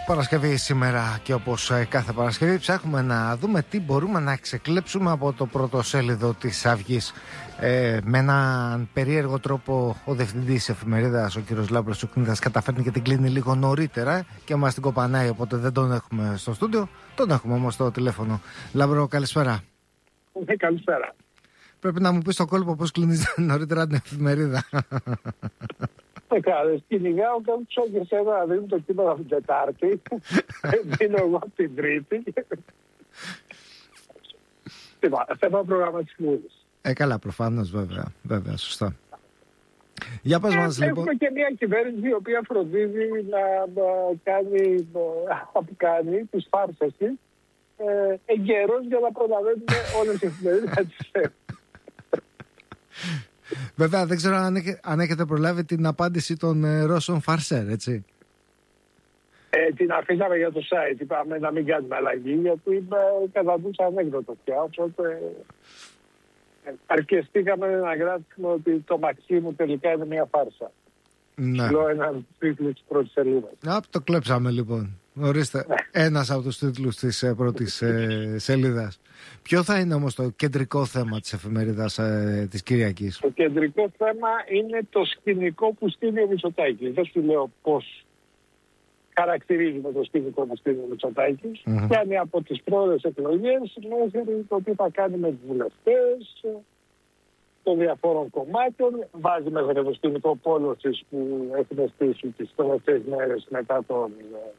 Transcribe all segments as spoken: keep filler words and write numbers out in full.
Παρασκευή σήμερα και όπως κάθε Παρασκευή ψάχνουμε να δούμε τι μπορούμε να ξεκλέψουμε από το πρωτοσέλιδο της Αυγής. Ε, με έναν περίεργο τρόπο ο διευθυντής της εφημερίδας, ο κύριος Λάμπρος Τσουκνίδας, καταφέρνει και την κλείνει λίγο νωρίτερα και μας την κοπανάει, οπότε δεν τον έχουμε στο στούντιο. Τον έχουμε όμως στο τηλέφωνο. Λάμπρο, καλησπέρα. Ναι, καλησπέρα. Πρέπει να μου πεις το κόλπο πώς κλείνεις νωρίτερα την εφημερίδα. Με κάνεις, κυνηγάω κάποιο και σε ένα δίνω το κείμενο από την Τετάρτη, δίνω εγώ από την Τρίτη. Θέμα προγραμματισμού. Ε, καλά, προφανώς, βέβαια, βέβαια, σωστά. Για πες μας, λοιπόν. Έχουμε και μια κυβέρνηση η οποία φροντίζει να κάνει, που κάνει τις φάρσες της εγκαίρως για να προλαβαίνουμε όλες τις εφημερίδες να τις φέρουν. Βέβαια, δεν ξέρω αν, έχε, αν έχετε προλάβει την απάντηση των ε, Ρώσων φαρσέρ, έτσι. Ε, την αφήσαμε για το site. Είπαμε να μην κάνουμε αλλαγή, γιατί καταντούσα ανέκδοτο πια. Οπότε ε, αρκεστήκαμε να γράψουμε ότι το Μαξίμου τελικά είναι μια φάρσα. Ναι. Λέω έναν τίτλο της πρώτης σελίδας. Α, το κλέψαμε λοιπόν. Ορίστε, ένας από τους τίτλους της ε, πρώτης ε, σελίδας. Ποιο θα είναι όμως το κεντρικό θέμα της εφημερίδας ε, της Κυριακής? Το κεντρικό θέμα είναι το σκηνικό που στείλει ο Μητσοτάκης. Δεν σου λέω πώς χαρακτηρίζουμε το σκηνικό που στείλει ο Μητσοτάκης. Mm-hmm. Κάνει από τις πρώτες εκλογές μέχρι το τι θα κάνει με τους βουλευτές των διαφόρων κομμάτων. Βάζει μέσα και το σκηνικό πόλωσης που έχουν στήσει τις τελευταίες μέρες μετά τον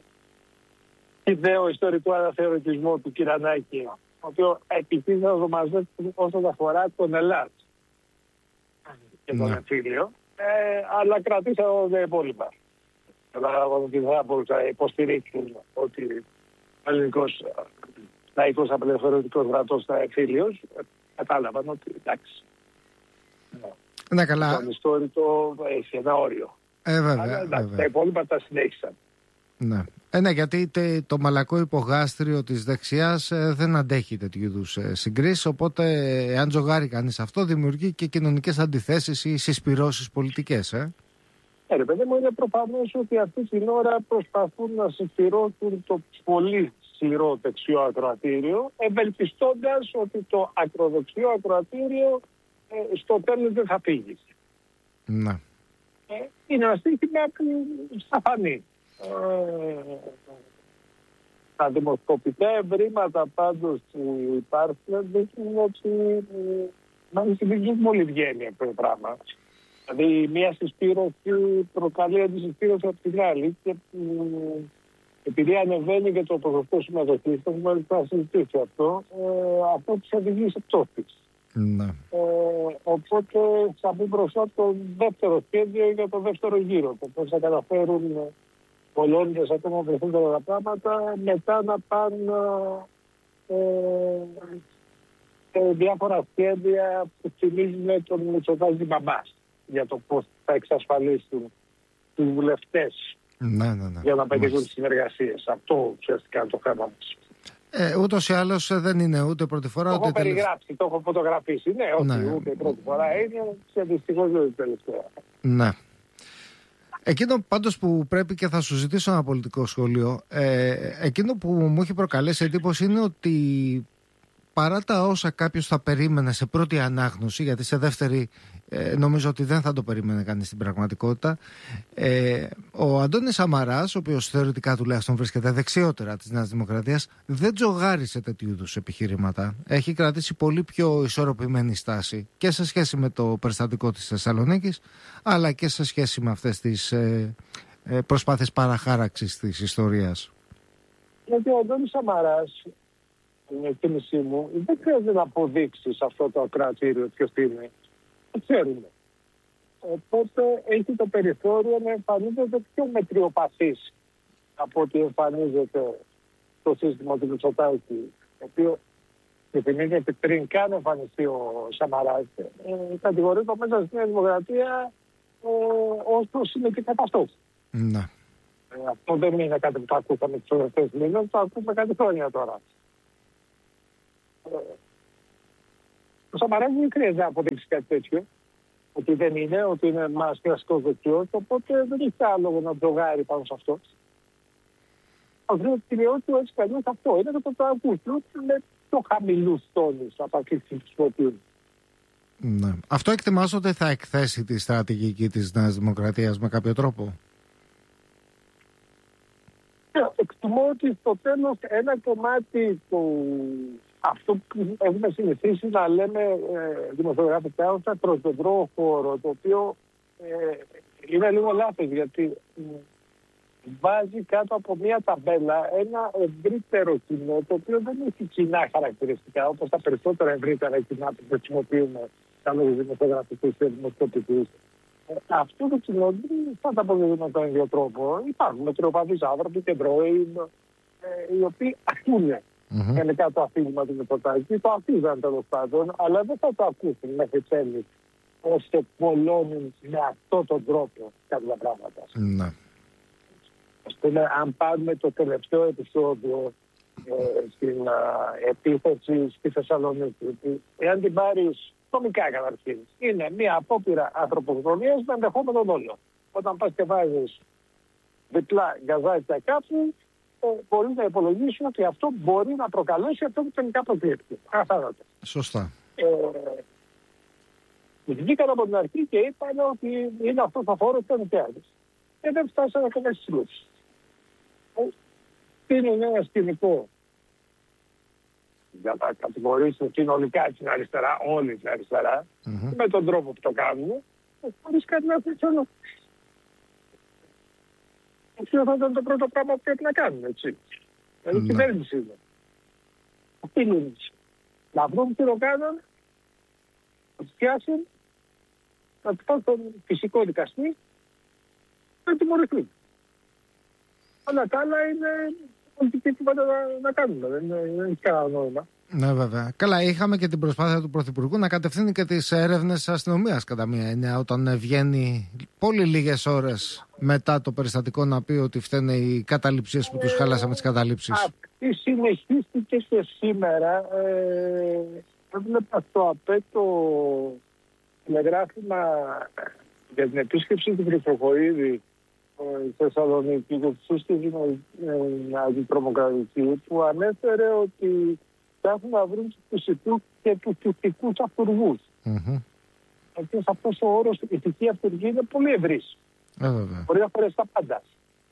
ιδέο ιστορικό αναθεωρητισμό του Κυρανάκη, ο οποίο επιχείρησε να το μαζέψει όσον αφορά τον Ελλάς και τον εμφύλιο, ε, αλλά κρατήσαμε τα υπόλοιπα. Καταλάβαμε ότι δεν θα μπορούσαν να υποστηρίξουν ότι ο ελληνικός λαϊκός απελευθερωτικός κρατός ήταν εμφύλιος. Κατάλαβαν ότι εντάξει. Ναι, καλά. Το ιστορικό έχει ένα όριο. Ε, βέβαια, αλλά εντάξει, βέβαια. τα υπόλοιπα τα συνέχισαν. Ναι. Ε, ναι, γιατί τε, το μαλακό υπογάστριο της δεξιάς ε, δεν αντέχει τέτοιου είδους ε, συγκρίσεις, οπότε ε, αν τζογάρει κανείς αυτό δημιουργεί και κοινωνικές αντιθέσεις ή συσπυρώσεις πολιτικές. Ε, ε ρε παιδί μου, είναι προφανώς ότι αυτή την ώρα προσπαθούν να συσπυρώσουν το πολύ σκληρό δεξιό ακροατήριο, ευελπιστώντας ότι το ακροδεξιό ακροατήριο ε, στο τέλος δεν θα φύγει. Ναι. Ε, είναι ένα στοίχημα που θα φανεί. Ε, τα δημοσκοπικά ευρήματα πάντως που υπάρχουν δείχνουν ότι μάλιστα δεν πολύ βγαίνει αυτό το πράγμα. Δηλαδή μια συσπήρωση προκαλεί αντισυσπήρωση από την άλλη και ε, επειδή ανεβαίνει και το ποσοστό συμμετοχής, θα έχουμε να συζητήσει αυτό, ε, αυτό τους οδηγεί σε πτώχευση. Ναι. Ε, οπότε θα μπει μπροστά το δεύτερο σχέδιο για το δεύτερο γύρο. Το πώς θα καταφέρουν πολλώνοντας ακόμα περισσότερα τα πράγματα, μετά να πάνε ε, ε, διάφορα σχέδια που θυμίζουν τον Μητσοτάκη μπαμπάς για το πώς θα εξασφαλίσουν τους βουλευτές ναι, ναι, ναι. για να πετύχουν τις συνεργασίες. Αυτό ουσιαστικά είναι το θέμα μας. Ε, ούτως ή άλλως δεν είναι ούτε πρώτη φορά. Το ούτε έχω περιγράψει, τελευ... το έχω φωτογραφίσει. Ναι, όχι, ναι. ούτε πρώτη φορά είναι, και δυστυχώς δεν είναι τελευταία. Ναι. Εκείνο πάντως που πρέπει και θα σου ζητήσω ένα πολιτικό σχόλιο, ε, εκείνο που μου έχει προκαλέσει εντύπωση είναι ότι παρά τα όσα κάποιος θα περίμενε σε πρώτη ανάγνωση, γιατί σε δεύτερη ε, νομίζω ότι δεν θα το περίμενε κανείς στην πραγματικότητα, ε, ο Αντώνης Σαμαράς, ο οποίος θεωρητικά τουλάχιστον βρίσκεται δεξιότερα της Νέας Δημοκρατίας, δεν τζογάρισε τέτοιου είδους επιχειρήματα. Έχει κρατήσει πολύ πιο ισορροπημένη στάση και σε σχέση με το περιστατικό της Θεσσαλονίκης, αλλά και σε σχέση με αυτές τις ε, ε, προσπάθειες παραχάραξης της ιστορίας. Γιατί ο Αντώνης Σαμαράς, την εκτίμησή μου, δεν χρειάζεται να αποδείξει σε αυτό το ακροατήριο ποιος είναι. Το ξέρουμε. Οπότε έχει το περιθώριο να εμφανίζεται πιο μετριοπαθής από ότι εμφανίζεται το σύστημα του Μητσοτάκη, το οποίο θυμίζει ότι πριν καν εμφανιστεί ο Σαμαράς, ε, κατηγορείται μέσα στην Νέα Δημοκρατία ε, ως το συμμετρικά αυτό. Ναι. Ε, αυτό δεν είναι κάτι που το ακούσαμε τους τελευταίους μήνες, το ακούμε κάτι χρόνια τώρα. Ο Σαμαράς δεν χρειάζεται να αποδείξει κάτι τέτοιο, ότι δεν είναι, ότι είναι ένας κλασικός δεξιός, οπότε δεν έχει άλλο να τζογάρει πάνω σε αυτό. ακροατηριότητα έτσι κανείς αυτό είναι το το ακούσουν με πιο χαμηλούς τόνους από αυτή τη χρησιμοποιούν. Ναι. Αυτό εκτιμάς ότι θα εκθέσει τη στρατηγική της Νέας Δημοκρατίας με κάποιο τρόπο? Εκτιμώ ότι στο τέλος ένα κομμάτι του αυτό που έχουμε συνηθίσει να λέμε ε, δημοσιογραφικά ως ακροτευρό χώρο, το οποίο ε, είναι λίγο λάθος, γιατί ε, βάζει κάτω από μια ταμπέλα ένα ευρύτερο κοινό, το οποίο δεν έχει κοινά χαρακτηριστικά, όπως τα περισσότερα ευρύτερα κοινά που χρησιμοποιούμε σαν δημοσιογραφικούς και δημοσκοπικούς. Ε, αυτό το κοινό δεν θα τα αποδίδουν με τον ίδιο τρόπο. Υπάρχουν μετριοπαθείς άνθρωποι και ντρόοι, ε, οι οποίοι ακούνε. Mm-hmm. Γενικά το αφήγημα του Μητσοτάκη, το αφήγαν τέλος πάντων, αλλά δεν θα το ακούσουν μέχρι τέλους ώστε πολλώνουν με αυτόν τον τρόπο κάποια πράγματα. Mm-hmm. Ας πούμε, αν πάρουμε το τελευταίο επεισόδιο ε, στην α, επίθεση στη Θεσσαλονίκη, εάν την πάρεις νομικά καταρχήν, είναι μια απόπειρα ανθρωποκτονίας με ενδεχόμενο δόλο. Όταν πας και βάζεις διπλά γκαζάκια κάπου, μπορεί να υπολογίσουν ότι αυτό μπορεί να προκαλέσει αυτό που τελικά προκύπτει. Καθαρότητα. Σωστά. Ε, βγήκαν από την αρχή και είπαν ότι είναι αυτό το φόρο των νοικιάδες. Και δεν φτάσανε ακόμα στις λούψεις. Είναι ένα σκηνικό για να κατηγορήσουν συνολικά την αριστερά, όλη την αριστερά, mm-hmm. με τον τρόπο που το κάνουν, χωρίς κάτι να θέλουν. Αυτό θα ήταν το πρώτο πράγμα που πρέπει να κάνουμε, έτσι. Δηλαδή, η κυβέρνηση είναι. Αυτή είναι η λύση. Να βρουν τι το κάνουν, να τους πιάσουν, να τους πάνε στον φυσικό δικαστή, να τιμωρηθούν. Αλλά τα άλλα είναι πολιτική τίποτα να, να κάνουμε. Δεν, δεν έχει κανένα νόημα. Ναι, βέβαια. Καλά, είχαμε και την προσπάθεια του Πρωθυπουργού να κατευθύνει και τις έρευνες της αστυνομίας κατά μία έννοια, όταν βγαίνει πολύ λίγες ώρες μετά το περιστατικό να πει ότι φταίνε οι καταληψίες που τους χάλασαμε τις καταλήψεις. Αυτή συνεχίστηκε και σήμερα. Ε, έβλεπα στο ΑΠΕΤΟ τηλεγράφημα για την επίσκεψη του Γρυφοχοΐδη στη Θεσσαλονίκη και τη σύστηση αντιτρομοκρατική, που ανέφερε ότι έχουν να βρουν τους φυσικούς και τους ηθικούς αυτούργους. Mm-hmm. Γιατί αυτός ο όρος ηθική αυτούργη είναι πολύ ευρύς. Mm-hmm. Μπορεί να φορέσει τα πάντα.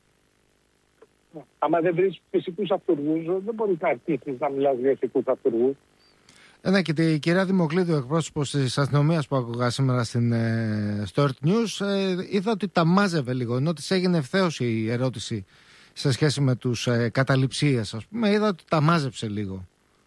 Άμα δεν βρεις φυσικούς αυτούργους, δεν μπορείς να αρχίσεις να μιλάς για ηθικούς αυτούργους. Ε, ναι, και την κυρία Δημοκλήδη, ο εκπρόσωπος της αστυνομίας που άκουγα σήμερα στην, ε, στο Earth News, ε, είδα ότι τα μάζευε λίγο, ενώ της έγινε ευθέως η ερώτηση σε σχέση με τους ε, καταληψίες, ας πούμε. Είδα ότι τα μάζεψε λίγο.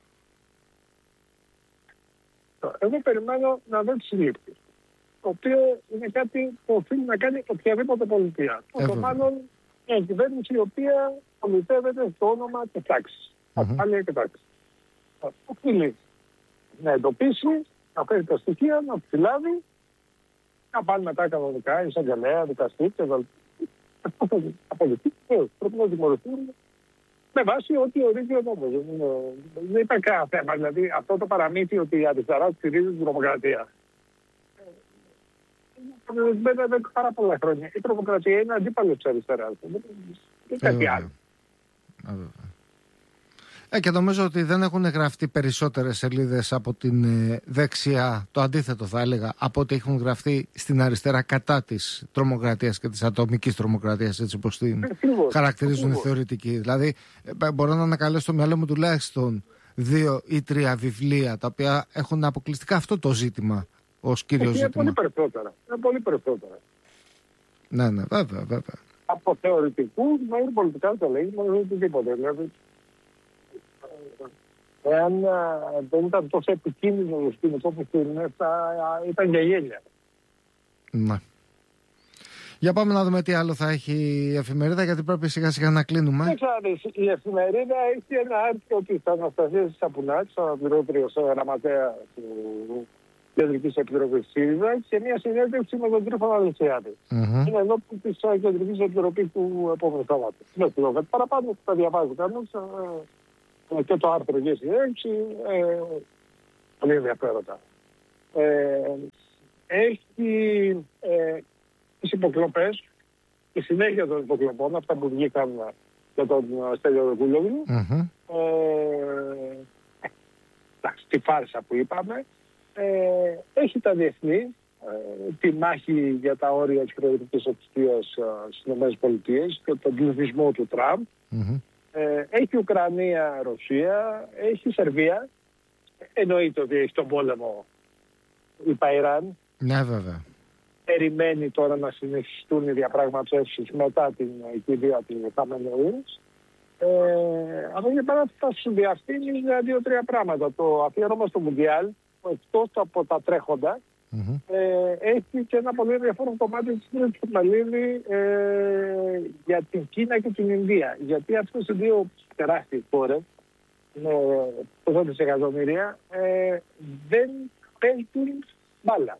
Εγώ περιμένω να δω τις συλλήψεις, το οποίο είναι κάτι που οφείλει να κάνει οποιαδήποτε πολιτεία. Το μάλλον μια κυβέρνηση η οποία πολιτεύεται στο όνομα της τάξης. Ασφάλεια και τάξη. Οφείλει να εντοπίσει, να φέρει τα στοιχεία, να φυλάβει, να πάνε μετά κανονικά, εισαγγελέα, δικαστή και αποδεικτή. Πρέπει να δημιουργηθούν με βάση ό,τι ορίζει ο νόμος. Δεν υπάρχει κανένα θέμα. Δηλαδή αυτό το παραμύθι ότι η αριστερά στηρίζει την τρομοκρατία. Βέβαια δεν πάρα πολλά χρόνια. Η τρομοκρατία είναι αντίπαλος της αριστεράς. Δεν είναι κάτι άλλο. Ε, και νομίζω ότι δεν έχουν γραφτεί περισσότερες σελίδες από την ε, δεξιά, το αντίθετο θα έλεγα, από ότι έχουν γραφτεί στην αριστερά κατά της τρομοκρατίας και της ατομικής τρομοκρατίας, έτσι όπως την ακριβώς, χαρακτηρίζουν ακριβώς. Οι θεωρητικοί. Δηλαδή, ε, μπορώ να ανακαλέσω στο μυαλό μου τουλάχιστον δύο ή τρία βιβλία τα οποία έχουν αποκλειστικά αυτό το ζήτημα ως κύριο είναι ζήτημα. Είναι πολύ περισσότερα. Είναι πολύ περισσότερα. Ναι, ναι, βέβαια, βέβαια. Από θεωρητικούς μέχρι πολιτικά το λέει, μόνο οτιδήποτε. Δηλαδή, εάν δεν ήταν τόσο επικίνδυνο το σκηνικό που είναι, θα ήταν για γέλια. Ναι. Για πάμε να δούμε τι άλλο θα έχει η εφημερίδα, γιατί πρέπει σιγά σιγά να κλείνουμε. Δεν ξέρω, η εφημερίδα έχει ένα άρθρο της Αναστασίας της Σαπουνάκης, αναπληρώτριος γραμματέα του Κεντρικής Επιτροπής ΣΥΡΙΖΑ, και μια συνέντευξη με τον Τρίφωνα Αλεξιάδη. Mm-hmm. Είναι ενώπιον της Κεντρικής Επιτροπής του επόμενου Σαββάτου. Με το παραπάνω που τα διαβάζει κανείς, και το άρθρο και η συνέντευξη, ε, πολύ ενδιαφέροντα. Ε, έχει ε, τις υποκλοπές, η συνέχεια των υποκλοπών, αυτά που βγήκαν για τον Στέλιο Ροκούλογλου. Mm-hmm. Ε, εντάξει, τη φάρσα που είπαμε. Ε, έχει τα διεθνή, ε, τη μάχη για τα όρια της προεδρικής εξουσίας ε, στις ΗΠΑ και τον πληθυσμό του Τραμπ. Mm-hmm. Ε, έχει Ουκρανία, Ρωσία, έχει Σερβία. Εννοείται ότι έχει τον πόλεμο η Ιράν. Ναι, βέβαια. Περιμένει τώρα να συνεχιστούν οι διαπραγματεύσεις μετά την κηδεία του Χαμενεή. Ε, από εκεί πέρα θα σου διαφτείνει για δύο-τρία πράγματα. Το αφιέρωμα στο Μουντιάλ, εκτός από τα τρέχοντα, Mm-hmm. ε, έχει και ένα πολύ ενδιαφέρον κομμάτι της Κρήτης του Μαλίνη ε, για την Κίνα και την Ινδία. Γιατί αυτές οι δύο τεράστιες χώρες, με ποσό δισεκατομμύρια, ε, δεν παίζουν μπάλα.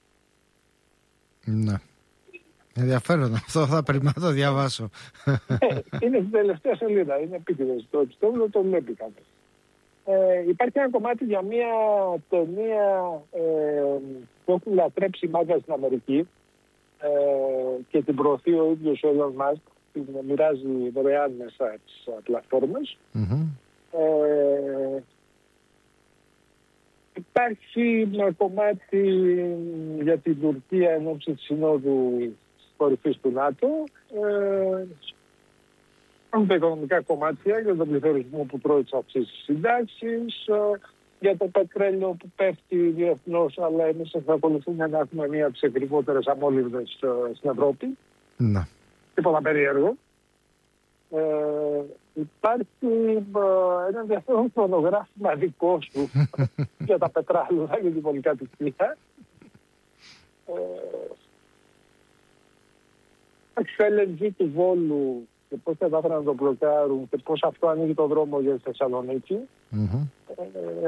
Ναι. Ενδιαφέρον. Αυτό θα πρέπει να το διαβάσω. Ε, είναι στην τελευταία σελίδα. Είναι επίκαιρος. Το επιστήμονο το βλέπει κάποιος. Ε, υπάρχει ένα κομμάτι για μια ταινία ε, που έχουν λατρέψει μάγκα στην Αμερική ε, και την προωθεί ο ίδιος ο Elon Musk, την μοιράζει δωρεάν μέσα τις πλατφόρμες. Mm-hmm. Ε, υπάρχει ένα κομμάτι για την Τουρκία εν ώψη της Συνόδου Κορυφής του ΝΑΤΟ. Ε, Έχουν τα οικονομικά κομμάτια για τον πληθωρισμό που τρώει τις αυξήσεις συντάξεις, για το πετρέλαιο που πέφτει διεθνώς, αλλά εμείς θα ακολουθούμε να έχουμε μία από τις ακριβότερες αμόλυβδες στην Ευρώπη. Ναι. Τίποτα περίεργο. Ε, υπάρχει ε, ένα ενδιαφέρον φωνογράφημα δικό σου για τα πετράλαια και την πολυκατοικία. Έχει το ελ εν τζι του Βόλου και πώς θα κατάφεραν να το μπλοκάρουν και πώς αυτό ανοίγει το δρόμο για τη Θεσσαλονίκη. Mm-hmm. Ε,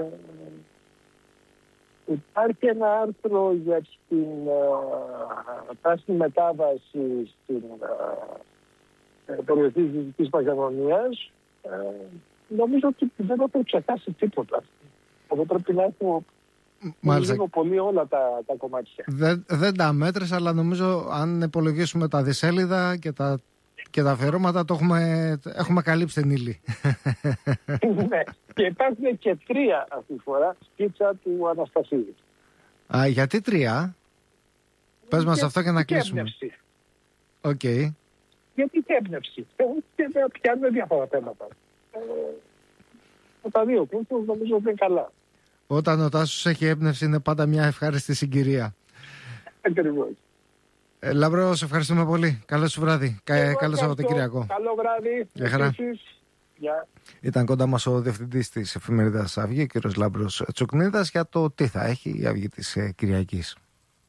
υπάρχει ένα άρθρο για την πράσινη μετάβαση στην ε, περιοχή της Δυτικής Μακεδονίας. Ε, νομίζω ότι δεν θα το ξεχάσει τίποτα. Εγώ πρέπει να έχω λίγο πολύ όλα τα, τα κομμάτια. Δεν, δεν τα μέτρες, αλλά νομίζω αν υπολογίσουμε τα δισέλιδα και τα και τα αφιερώματα το έχουμε, έχουμε καλύψει την ύλη. Ναι, και υπάρχουν και τρία αυτή τη φορά σκίτσα του Αναστασίου. Α, γιατί τρία? Πες μας αυτό και να και κλείσουμε. Οκ. Okay. Γιατί και έμπνευση. Και πιάνουν διάφορα θέματα. Ε, τα δύο κλείσουν νομίζω ότι είναι καλά. Όταν ο Τάσος έχει έμπνευση είναι πάντα μια ευχάριστη συγκυρία. Ακριβώς. Ε, Λάμπρο, σε ευχαριστούμε πολύ. Καλό σου βράδυ. Κα, καλό Σαββατοκύριακο. Καλό βράδυ. Γεια χαρά. Yeah. Ήταν κοντά μας ο διευθυντής της εφημερίδας Αυγή, ο κ. Λάμπρος Τσουκνίδας, για το τι θα έχει η Αυγή της ε, Κυριακής.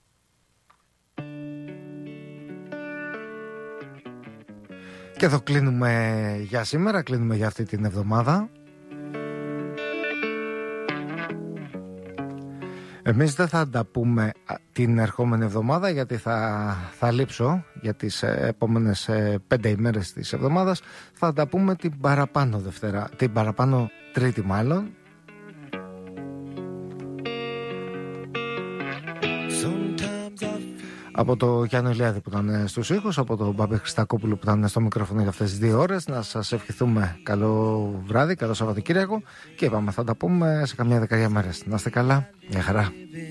Και εδώ κλείνουμε για σήμερα, κλείνουμε για αυτή την εβδομάδα. Εμείς δεν θα τα πούμε την ερχόμενη εβδομάδα, γιατί θα, θα λείψω για τις επόμενες πέντε ημέρες της εβδομάδας. Θα τα πούμε την παραπάνω Δευτέρα, την παραπάνω Τρίτη μάλλον. Από το Γιάννη Ηλιάδη που ήταν στους ήχους, από τον Μπάμπη Χριστακόπουλο που ήταν στο μικρόφωνο για αυτές τις δύο ώρες. Να σας ευχηθούμε καλό βράδυ, καλό Σαββατοκύριακο και είπαμε θα τα πούμε σε καμιά δεκαετία μέρες. Να είστε καλά, μια χαρά.